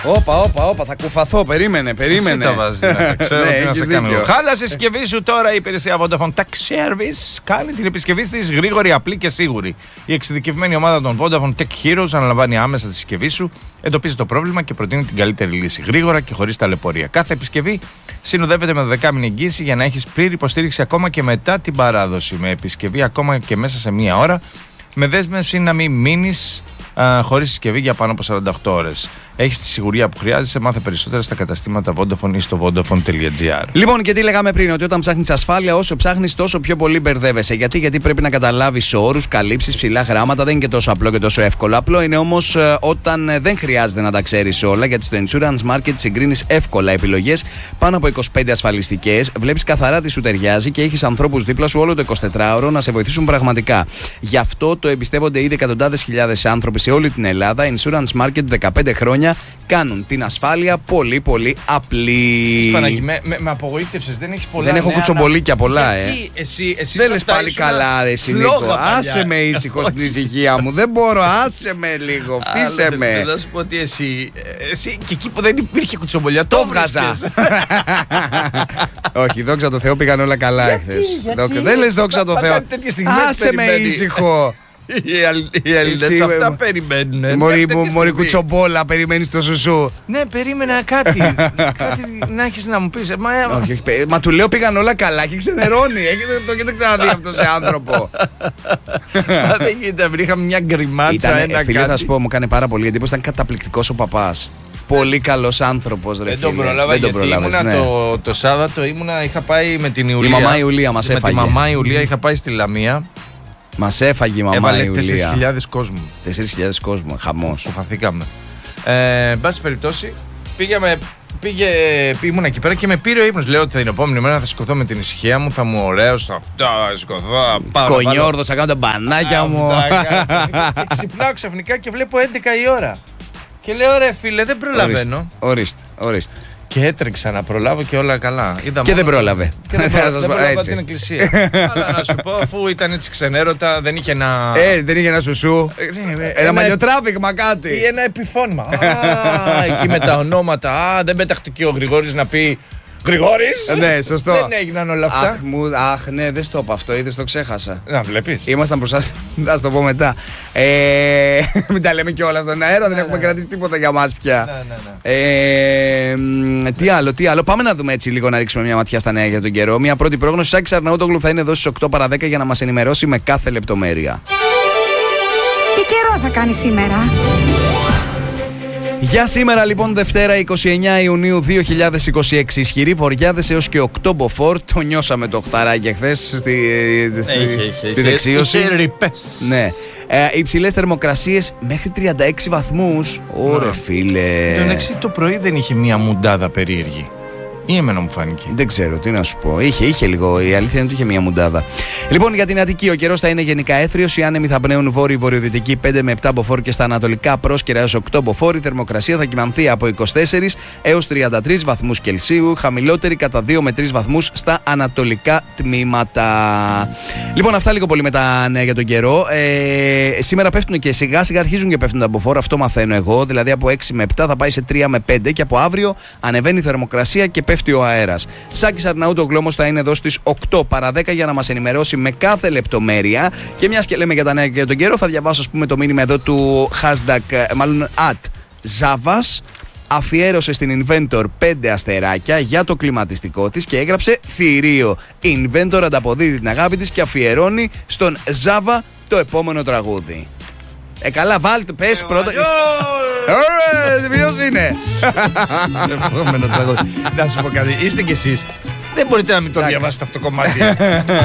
Όπα, θα κουφαθώ. Περίμενε. Εσύ τα βάζεις, ξέρω τι να σε κάνω. Χάλασε η συσκευή σου τώρα. Η υπηρεσία Vodafone Tech Service κάνει την επισκευή της γρήγορη, απλή και σίγουρη. Η εξειδικευμένη ομάδα των Vodafone Tech Heroes αναλαμβάνει άμεσα τη συσκευή σου, εντοπίζει το πρόβλημα και προτείνει την καλύτερη λύση. Γρήγορα και χωρίς ταλαιπωρία. Κάθε επισκευή συνοδεύεται με 12μηνη εγγύηση για να έχεις πλήρη υποστήριξη ακόμα και μετά την παράδοση. Με επισκευή ακόμα και μέσα σε μία ώρα. Με δέσμευση να μην μείνεις χωρίς συσκευή για πάνω από 48 ώρες. Έχεις τη σιγουριά που χρειάζεσαι. Μάθε περισσότερα στα καταστήματα Vodafone ή στο vodafone.gr. Λοιπόν, και τι λέγαμε πριν, ότι όταν ψάχνεις ασφάλεια, όσο ψάχνεις τόσο πιο πολύ μπερδεύεσαι. Γιατί πρέπει να καταλάβεις όρους, καλύψεις, ψηλά γράμματα. Δεν είναι και τόσο απλό και τόσο εύκολο. Απλό είναι όμως όταν δεν χρειάζεται να τα ξέρεις όλα, γιατί στο Insurance Market συγκρίνεις εύκολα επιλογές πάνω από 25 ασφαλιστικές. Βλέπεις καθαρά τι σου ταιριάζει και έχεις ανθρώπους δίπλα σου όλο το 24ωρο να σε βοηθήσουν πραγματικά. Γι' αυτό το εμπιστεύονται ήδη εκατοντάδες χιλιάδες άνθρωποι σε όλη την Ελλάδα. Insurance Market 15 χρόνια κάνουν την ασφάλεια πολύ πολύ απλή. Παναγί, με απογοήτευσες, δεν έχεις πολλά. Δεν έχω κουτσομπολίκια πολλά, Εσύ δεν λες πάλι καλά, ρε Νίκο. Άσε με ήσυχο στην ησυχία μου. Δεν μπορώ, άσε με λίγο. Φτύσε με. Θέλω να σου πω ότι εσύ και εκεί που δεν υπήρχε κουτσομπολιά, το βγάζα. Όχι, δόξα τω Θεώ, πήγαν όλα καλά εχθές. Δεν λες δόξα τω Θεώ. Άσε με ήσυχο. Οι Έλληνες αυτά περιμένουν. Μωρή κουτσομπόλα, περιμένεις το σουσού. Ναι, περίμενα κάτι να έχεις να μου πεις. Μα του λέω πήγαν όλα καλά και ξενερώνει. Το έχετε ξαναδεί αυτό σε άνθρωπο. Δεν γίνεται, είχαμε μια γκριμάτσα, ένα κάτι. Φίλε, θα σου πω, μου κάνει πάρα πολύ εντύπωση, ήταν καταπληκτικός ο παπάς. Πολύ καλός άνθρωπος, ρε φίλε. Δεν τον προλάβα, γιατί ήμουνα το Σάββατο, είχα πάει με την Ιουλία. Η μαμά Ιουλία μας έφαγε. Με τη μαμά Ιουλία είχα πάει στη Λαμία. Μας έφαγε η μαμά Ιουλία. 4.000 κόσμου. 4.000 κόσμου, χαμός. Κοφαθήκαμε. Εν πάση περιπτώσει, ήμουν εκεί πέρα και με πήρε ο ύπνος. Λέω ότι την επόμενη μέρα θα σηκωθώ με την ησυχία μου, θα μου ωραίος, θα σηκωθώ. Κονιόρδος, θα κάνω τα μπανάκια μου. Ξυπνάω ξαφνικά και βλέπω 11 η ώρα. Και λέω, ρε φίλε, δεν προλαβαίνω. Ορίστε. Και έτρεξα να προλάβω και όλα καλά. Και δεν πρόλαβε. Δεν πρόλαβα την εκκλησία. Αλλά να σου πω, αφού ήταν έτσι ξενέρωτα, δεν είχε ένα. Δεν είχε ένα σουσού. Ένα μαλλιοτράβηγμα, κάτι. Ή ένα επιφώνημα. Εκεί με τα ονόματα. Δεν πέταχτε και ο Γρηγόρης να πει Γρηγόρης. Ναι, σωστό. Δεν έγιναν όλα αυτά. Αχ, ναι, δεν στο είπα αυτό, είδες, το ξέχασα. Να βλέπεις. Ήμασταν μπροστά. Θα το πω μετά. Μην τα λέμε κιόλας στον αέρα, δεν έχουμε κρατήσει τίποτα για μας πια. Τι άλλο. Πάμε να δούμε έτσι λίγο, να ρίξουμε μια ματιά στα νέα για τον καιρό. Μια πρώτη πρόγνωση. Σάκης Αρναούτογλου θα είναι εδώ στις 8 παρα 10 για να μας ενημερώσει με κάθε λεπτομέρεια. Τι καιρό θα κάνει σήμερα? Για σήμερα λοιπόν Δευτέρα 29 Ιουνίου 2026, ισχυροί βοριάδες έως και 8 μποφόρ. Το νιώσαμε το οχταράκι χθες στη δεξίωση. Ναι. Υψηλές θερμοκρασίες μέχρι 36 βαθμούς. Ωρε φίλε. Το πρωί δεν είχε μια μουντάδα περίεργη? Ή εμένα μου φάνηκε? Δεν ξέρω τι να σου πω. Είχε λίγο. Η αλήθεια είναι ότι είχε μια μουντάδα. Λοιπόν, για την Αττική, ο καιρός θα είναι γενικά έθριος. Οι άνεμοι θα πνέουν βόρειο-βορειοδυτική 5 με 7 μποφόρ και στα ανατολικά πρόσκαιρα έως 8 μποφόρ. Η θερμοκρασία θα κυμανθεί από 24 έως 33 βαθμούς Κελσίου. Χαμηλότερη κατά 2 με 3 βαθμούς στα ανατολικά τμήματα. Λοιπόν, αυτά λίγο πολύ με τα νέα για τον καιρό. Σήμερα πέφτουν και σιγά σιγά αρχίζουν και πέφτουν τα μποφόρ. Αυτό μαθαίνω εγώ. Δηλαδή από 6 με 7 θα πάει σε 3 με 5 και από αύριο ανεβαίνει η θερμοκρασία και πέφτει ο αέρας. Σάκης Αρναούτογλου όμως θα είναι εδώ στις 8 παρα 10 για να μας ενημερώσει με κάθε λεπτομέρεια. Και μιας και λέμε για τα νέα και για τον καιρό, θα διαβάσω, ας πούμε, το μήνυμα εδώ του @Zavas. Αφιέρωσε στην Inventor 5 αστεράκια για το κλιματιστικό της και έγραψε θηρίο. Inventor ανταποδίδει την αγάπη της και αφιερώνει στον Ζάβα το επόμενο τραγούδι. Καλά, βάλτε, πες πρώτα. Ποιος είναι? Να σου πω κάτι, είστε κι εσείς. Δεν μπορείτε να μην το διαβάσετε αυτό το κομμάτι.